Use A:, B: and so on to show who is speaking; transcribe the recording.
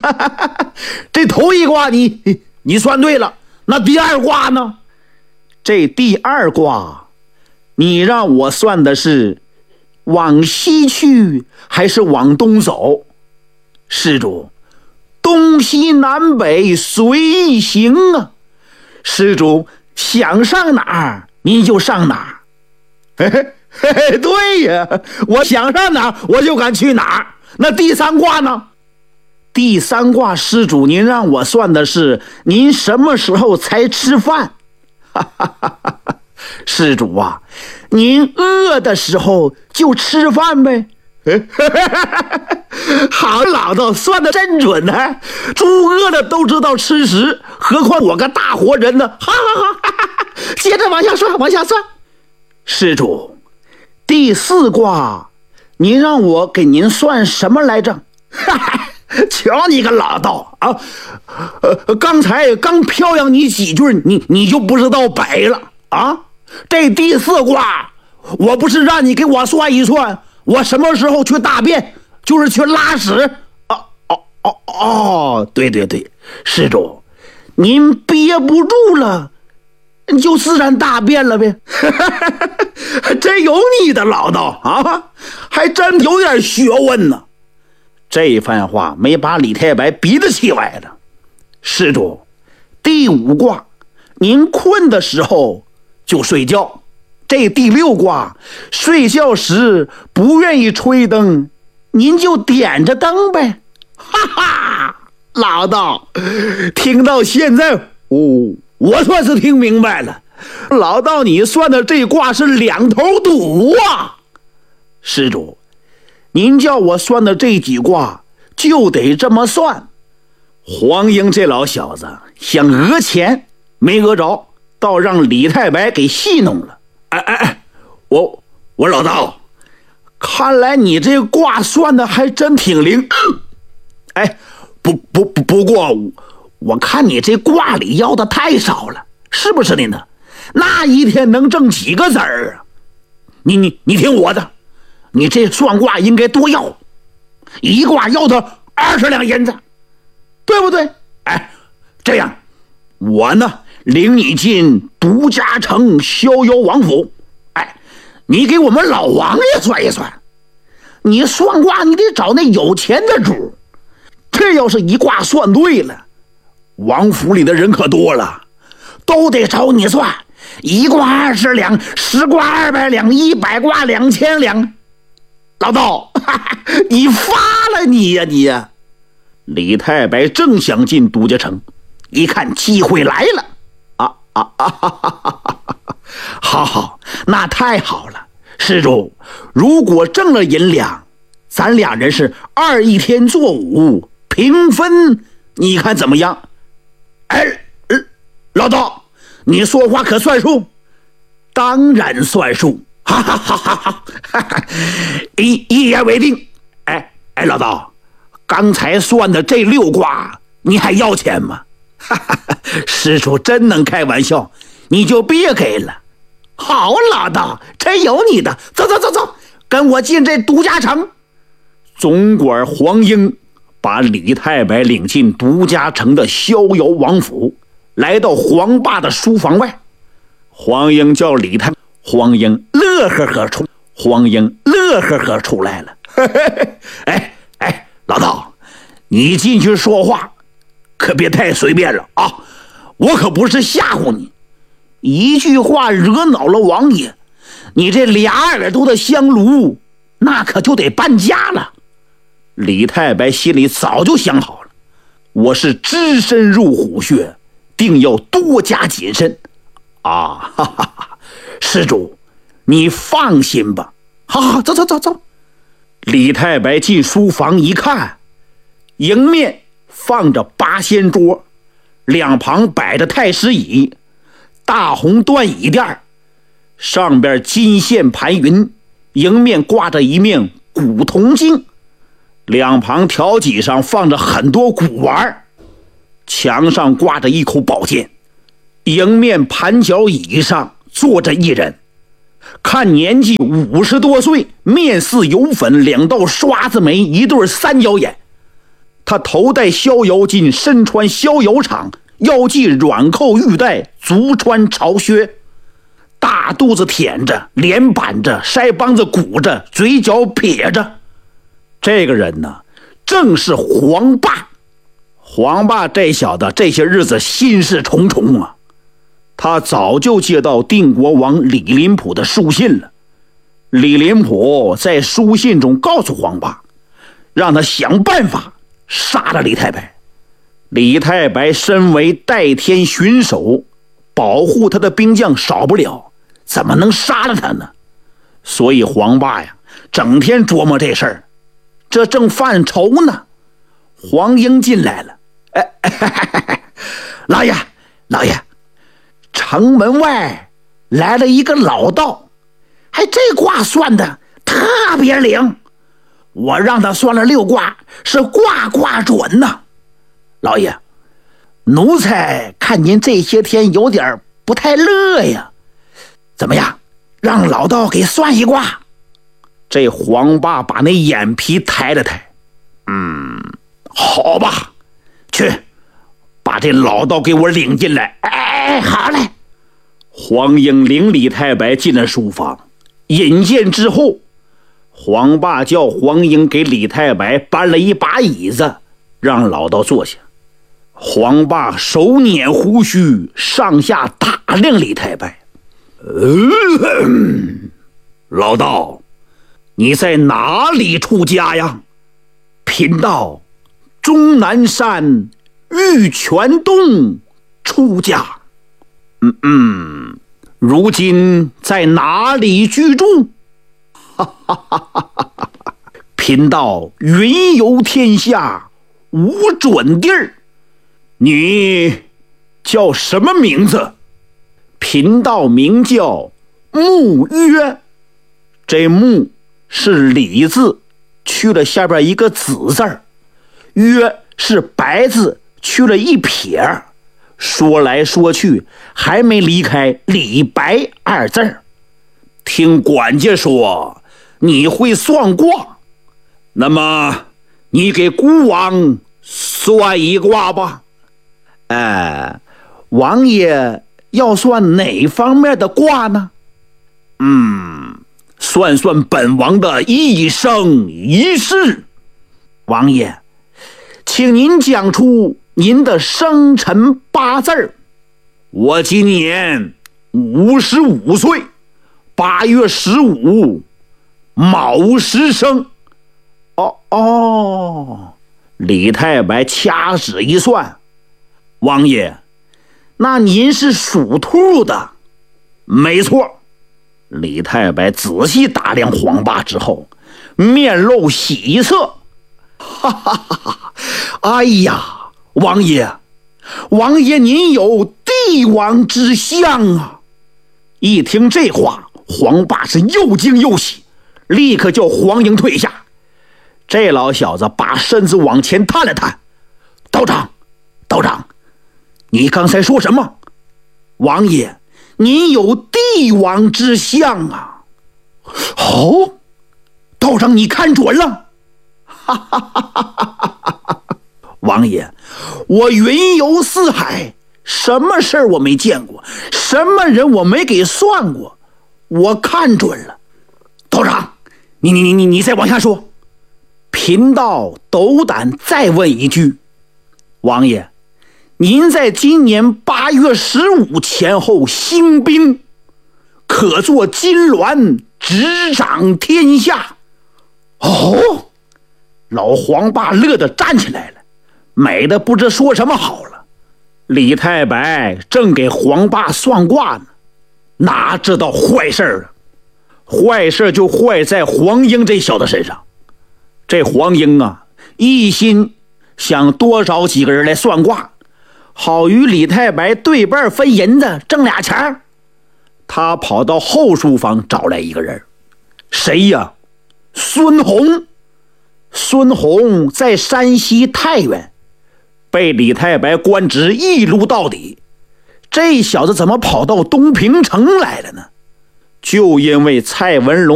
A: 这头一卦你算对了，那第二卦呢？这第二卦你让我算的是往西去还是往东走？施主，东西南北随意行啊，施主想上哪儿您就上哪儿。嘿嘿嘿嘿，对呀，我想上哪儿我就敢去哪儿。那第三卦呢？第三卦施主您让我算的是您什么时候才吃饭。哈哈哈哈，施主啊，您饿的时候就吃饭呗。好，老道算得真准呢，猪饿了都知道吃食，何况我个大活人呢？哈哈哈！接着往下算，往下算。施主，第四卦您让我给您算什么来着？瞧你个老道啊！刚才刚飘扬你几句，你就不知道白了啊！这第四卦，我不是让你给我算一算，我什么时候去大便，就是去拉屎。对，施主，您憋不住了，就自然大便了呗。真有你的老道啊，还真有点学问呢。这番话没把李太白逼得气歪了。施主，第五卦您困的时候就睡觉，这第六卦睡觉时不愿意吹灯，您就点着灯呗。哈哈，老道听到现在我算是听明白了，老道你算的这卦是两头堵啊。施主，您叫我算的这几卦就得这么算。黄英这老小子想讹钱没讹着，倒让李太白给戏弄了。我老道，看来你这卦算的还真挺灵。不过我看你这卦里要的太少了，是不是你呢？那一天能挣几个子儿啊？你听我的，你这算卦应该多要，一卦要他20两银子，对不对？这样我呢领你进独家城逍遥王府，你给我们老王爷算一算。你算卦你得找那有钱的主，这要是一卦算对了，王府里的人可多了，都得找你算。一卦20两，10卦200两，100卦2000两。老道，你发了你呀！李太白正想进独家城，一看机会来了，好，那太好了。施主，如果挣了银两，咱俩人是21天做5，平分，你看怎么样？老道，你说话可算数？当然算数，哈，一言为定。老道，刚才算的这6卦你还要钱吗？施主真能开玩笑，你就别给了。好，老道真有你的，走，跟我进这独家城。总管黄英把李太白领进独家城的逍遥王府，来到黄霸的书房外。黄英叫李太白，黄英乐呵呵出来了。老道，你进去说话可别太随便了啊！我可不是吓唬你，一句话惹恼了王爷，你这2耳朵的香炉那可就得搬家了。李太白心里早就想好了，我是只身入虎穴，定要多加谨慎啊！施主，你放心吧。好，走。李太白进书房一看，迎面放着8仙桌，两旁摆着太师椅，大红缎椅垫，上边金线盘云，迎面挂着一面古铜镜，两旁条几上放着很多古玩，墙上挂着一口宝剑，迎面盘脚椅上坐着一人，看年纪50多岁，面似油粉，2道刷子眉，一对3角眼， 他头戴逍遥巾，身穿逍遥氅，腰系软扣玉带，足穿朝靴，大肚子舔着，脸板着，腮帮子鼓着，嘴角撇着。这个人呢，正是黄霸。黄霸这小子这些日子心事重重啊，他早就接到定国王李林甫的书信了。李林甫在书信中告诉黄霸，让他想办法杀了李太白。李太白身为代天巡守，保护他的兵将少不了，怎么能杀了他呢？所以黄霸呀，整天琢磨这事儿。这正犯愁呢，黄英进来了。老爷，城门外来了一个老道，这卦算的特别灵，我让他算了6卦，是卦卦准呢。老爷，奴才看您这些天有点不太乐呀，怎么样，让老道给算一卦？这黄霸把那眼皮抬了抬，好吧，去把这老道给我领进来。好嘞。黄英领李太白进了书房，引荐之后，黄霸叫黄英给李太白搬了一把椅子，让老道坐下。黄霸手捻胡须，上下打量李太白。老道，你在哪里出家呀？贫道终南山玉泉洞出家。如今在哪里居住？贫道云游天下无准地儿。你叫什么名字？贫道名叫穆约。这穆是李字，去了下边一个子字儿，约是白字，去了一撇。说来说去还没离开李白2字儿。听管家说你会算卦，那么你给孤王算一卦吧。王爷要算哪方面的卦呢？算算本王的一生一世。王爷，请您讲出您的生辰8字。我今年55岁，8月15卯时生。李太白掐指一算，王爷，那您是属兔的。没错。李太白仔细打量黄霸之后，面露喜色。哎呀，王爷您有帝王之相啊！一听这话，黄霸是又惊又喜，立刻叫黄英退下。这老小子把身子往前探了探。道长，你刚才说什么？王爷，您有帝王之相啊！道长你看准了。王爷，我云游四海，什么事儿我没见过，什么人我没给算过，我看准了。道长，你再往下说。贫道斗胆再问一句，王爷，您在今年8月15前后兴兵，可作金銮执掌天下。老黄霸乐得站起来了，美的不知说什么好了。李太白正给黄霸算卦呢，哪知道坏事了。坏事就坏在黄英这小子身上。这黄英啊，一心想多找几个人来算卦，好与李太白对半分银子，挣俩钱。他跑到后书房找来一个人。谁呀？孙弘。孙弘在山西太原被李太白官职一撸到底，这小子怎么跑到东平城来了呢？就因为蔡文龙